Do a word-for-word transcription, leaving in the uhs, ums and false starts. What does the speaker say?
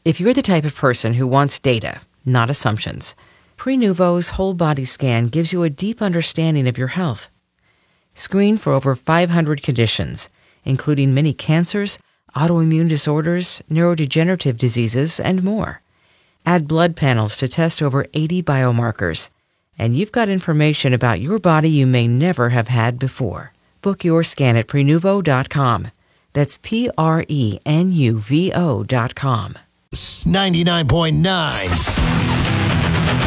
If you're the type of person who wants data, not assumptions, Prenuvo's whole body scan gives you a deep understanding of your health. Screen for over five hundred conditions, including many cancers, autoimmune disorders, neurodegenerative diseases, and more. Add blood panels to test over eighty biomarkers, and you've got information about your body you may never have had before. Book your scan at Prenuvo dot com. That's P R E N U V O dot com. ninety-nine point nine